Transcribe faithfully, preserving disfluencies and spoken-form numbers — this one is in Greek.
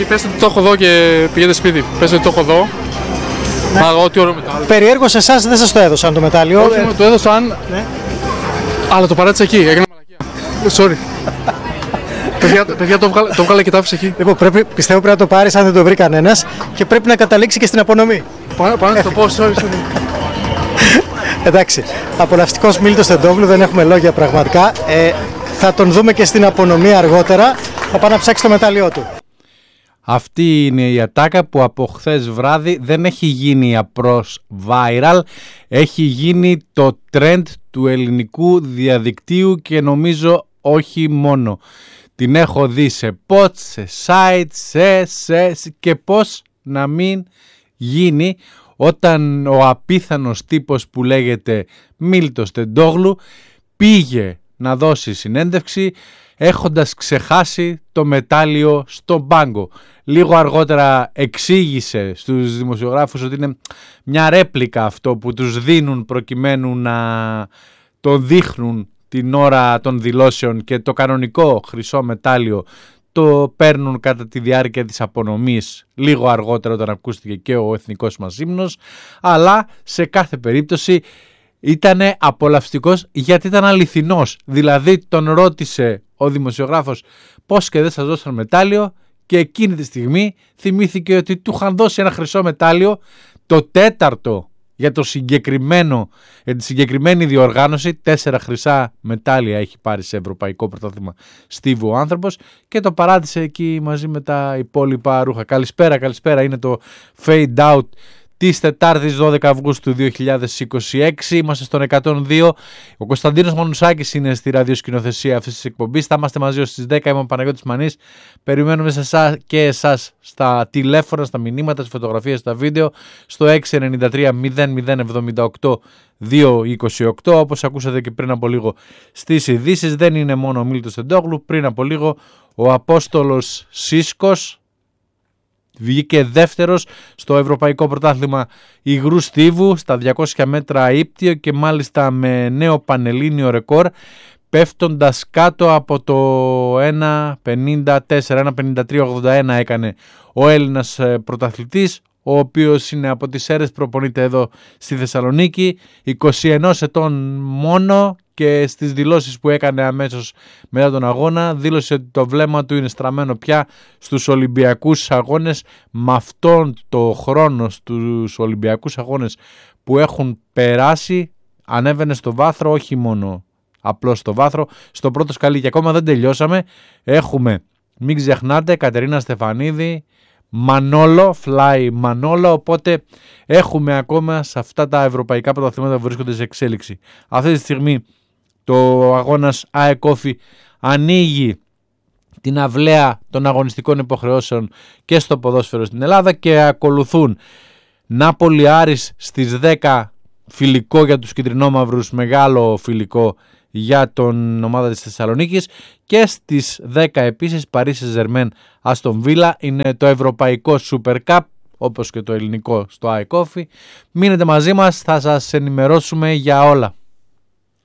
πες ότι το έχω δω και πηγαίνετε σπίτι. Πες ότι το έχω δω. Ναι. Μα ό,τι ωραίο μετάλλιο. Περιέργως εσάς δεν σας το έδωσαν το μετάλλιο. Όχι, μου το έδωσαν, Ναι. αλλά το παράτησα εκεί. Έκανα μαλακία. Sorry. παιδιά, παιδιά το, βγάλε, το βγάλε και το άφησε εκεί. Λοιπόν, πρέπει, πιστεύω πρέπει να το πάρεις αν δεν το βρει κανένας και πρέπει να καταλήξει και στην απονομή. Πάμε να σου το πω, sorry, sorry. Εντάξει, απολαυστικός Μίλτος Τεντόγλου, δεν έχουμε λόγια πραγματικά. Ε, θα τον δούμε και στην απονομή αργότερα. Θα πάει να ψάξει το μετάλλιό του. Αυτή είναι η ατάκα που από χθες βράδυ δεν έχει γίνει απλώς viral, έχει γίνει το trend του ελληνικού διαδικτύου και νομίζω όχι μόνο. Την έχω δει σε pods, σε site, σε, σε, σε και πώς να μην γίνει όταν ο απίθανος τύπος που λέγεται Μίλτος Τεντόγλου πήγε να δώσει συνέντευξη έχοντας ξεχάσει το μετάλλιο στον πάγκο. Λίγο αργότερα εξήγησε στους δημοσιογράφους ότι είναι μια ρέπλικα αυτό που τους δίνουν προκειμένου να το δείχνουν την ώρα των δηλώσεων και το κανονικό χρυσό μετάλλιο το παίρνουν κατά τη διάρκεια της απονομής λίγο αργότερα όταν ακούστηκε και ο εθνικός μας ύμνος, αλλά σε κάθε περίπτωση ήταν απολαυστικός γιατί ήταν αληθινός. Δηλαδή τον ρώτησε ο δημοσιογράφος πώς και δεν σας δώσαν μετάλλιο και εκείνη τη στιγμή θυμήθηκε ότι του είχαν δώσει ένα χρυσό μετάλλιο, το τέταρτο για, το συγκεκριμένο, για τη συγκεκριμένη διοργάνωση. Τέσσερα χρυσά μετάλλια έχει πάρει σε ευρωπαϊκό πρωτάθλημα στίβου ο άνθρωπος και το παράτησε εκεί μαζί με τα υπόλοιπα ρούχα. Καλησπέρα, καλησπέρα, είναι το Fade Out της Τετάρτης δώδεκα Αυγούστου δύο χιλιάδες είκοσι έξι. Είμαστε στον εκατόν δύο. Ο Κωνσταντίνος Μανουσάκης είναι στη ραδιοσκηνοθεσία αυτής της εκπομπής. Θα είμαστε μαζί ως τις δέκα. Είμαι ο Παναγιώτης Μανής. Περιμένουμε σε εσάς και εσάς στα τηλέφωνα, στα μηνύματα, στις φωτογραφίες, στα βίντεο στο έξι εννιά τρία μηδέν μηδέν εβδομήντα οκτώ δύο είκοσι οκτώ. Όπως ακούσατε και πριν από λίγο στις ειδήσεις, δεν είναι μόνο ο Μίλτος Τεντόγλου. Πριν από λίγο ο Απόστολος Σίσκος βγήκε δεύτερος στο Ευρωπαϊκό Πρωτάθλημα Υγρού Στίβου στα διακόσια μέτρα ύπτιο και μάλιστα με νέο πανελλήνιο ρεκόρ, πέφτοντας κάτω από το ένα πενήντα τέσσερα, ένα πενήντα τρία ογδόντα ένα έκανε ο Έλληνας πρωταθλητής, ο οποίος είναι από τις αίρες, προπονείται εδώ στη Θεσσαλονίκη, είκοσι ένα ετών μόνο, και στις δηλώσεις που έκανε αμέσως μετά τον αγώνα δήλωσε ότι το βλέμμα του είναι στραμμένο πια στους Ολυμπιακούς Αγώνες. Με αυτόν το χρόνο στους Ολυμπιακούς Αγώνες που έχουν περάσει ανέβαινε στο βάθρο, όχι μόνο απλώς στο βάθρο, στο πρώτο σκαλί, και ακόμα δεν τελειώσαμε. Έχουμε, μην ξεχνάτε, Κατερίνα Στεφανίδη, Μανόλο, Fly Μανόλο, οπότε έχουμε ακόμα σε αυτά τα ευρωπαϊκά πρωταθλήματα που βρίσκονται σε εξέλιξη. Αυτή τη στιγμή το αγώνας ΑΕΚ Όφη ανοίγει την αυλαία των αγωνιστικών υποχρεώσεων και στο ποδόσφαιρο στην Ελλάδα και ακολουθούν Νάπολη Άρης στις δέκα, φιλικό για τους κυτρινόμαυρους, μεγάλο φιλικό για τον ομάδα της Θεσσαλονίκης, και στις δέκα επίσης Παρίσι Ζερμέν Αστον Βίλα. Είναι το ευρωπαϊκό Super Cup όπως και το ελληνικό στο ΑΕΚ Όφη. Μείνετε μαζί μας, θα σας ενημερώσουμε για όλα.